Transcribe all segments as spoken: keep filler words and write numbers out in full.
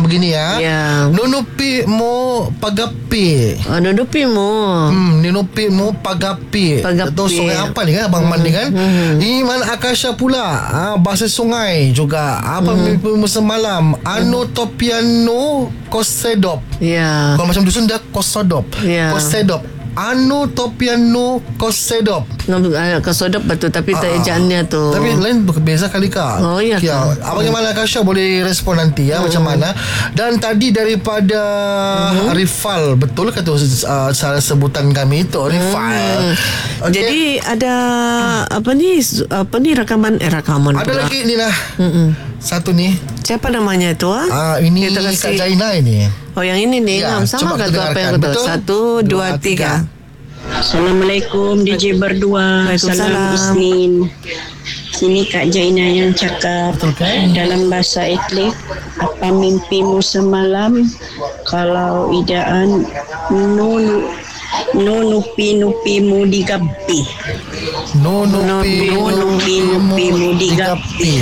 begini ya. Ya. Nunupi mo pagapi. Oh, nunupi mo. Hmm, nunupi mo pagapi. Pagapi. Tahu sungai apa ni kan Abang Man ni kan? Hmm. Iman Akasha pula. Ah, bahasa sungai juga. Apa Hmm. mimpi semalam? Ano topiano kosedop. Ya. Kalau macam dusun dia kosedop. Ya. Kosedop. Ano topiano kosedop. Kesodop betul. Tapi tak Ah, ejaannya tu. Tapi lain berbeza kali Kak. Oh, iya, ya. Kak. Abang Iman Akasha boleh respon nanti ya hmm. macam mana. Dan tadi daripada hmm. Rifal, betul kata uh, salah sebutan kami itu Rifal. Hmm. Okay. Jadi ada apa ni apa ni rakaman eh rakaman Ada pula. lagi ni lah. Mm-mm. Satu ni. Siapa namanya itu ah? Ah, ini Kita Kak kasih- Jaina ini. Oh yang ini nih. Ya, Nah, sama coba kan kita tu apa yang dengarkan. betul? Betul? Satu, dua, Dua, tiga. Assalamualaikum D J berdua. Waalaikumsalam. Salam Isnin. Sini Kak Jaina yang cakap. Betul kan? Dalam bahasa Etlik, apa mimpimu semalam? Kalau idaan nu nu nupi nupimu digapi. No nupi No nupi nupimu digapi.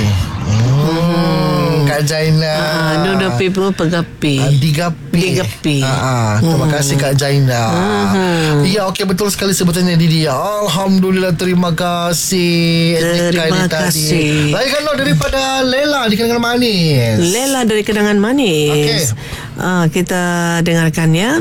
Hmm, Kak Jaina. Ah, nunupi mo pagapi. Ah, digapi. Digapi. Ah, ah, terima Hmm. kasih Kak Jaina. Hmm. Ya, okey, betul sekali sebutannya Didi. Alhamdulillah, terima kasih. Terima Etnika ini kasih. Tadi. Lagi kan daripada Lela di Kenangan Manis. Lela dari Kenangan Manis. Okey. Ah, kita dengarkan ya.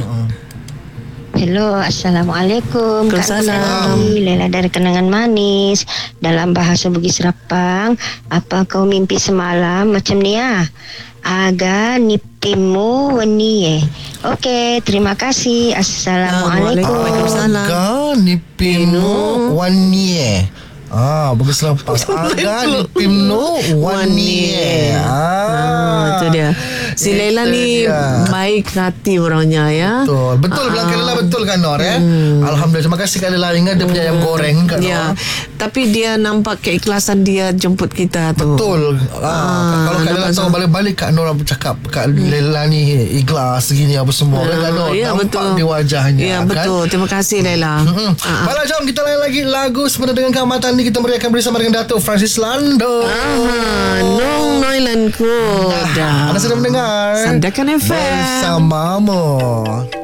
Hello, Assalamualaikum. Kak Waalaikumsalam. Nursanti, Lela dari Kenangan Manis. Dalam bahasa Bugis Rapang, apa kau mimpi semalam macam ni ya? Aga nipimu wenie. Okey, terima kasih. Assalamualaikum. Waalaikumsalam. Aga nipimno wanie. Ah, bagus lepas. Aga nipimno wanie. Ah, Ah, itu dia. Si Itu Lela ni dia. baik hati orangnya ya. Betul. Betul bilang Kak Lela, betul kan Nor eh? Alhamdulillah. Terima kasih Kak Lela. Ingat dia punya ayam goreng Kak Nor. Ya, tapi dia nampak keikhlasan dia jemput kita tu. Betul. Ah, Ah, kalau Kak Lela nampak tahu so- balik-balik Kak Nor bercakap Kak Lela ni ikhlas segini apa semua kan Kak Nor. Ya, nampak betul. di wajahnya Ya, kan? betul. Terima kasih Lela. Hmm. Ah, Baiklah, jom kita layan lagi lagu sebenarnya dengan Keamatan ni. Kita meriahkan bersama dengan Datuk Francis Lando. Ah, Nong Noilan Kuda. Anda sedang mendengar Sandakan F M. bersamamu.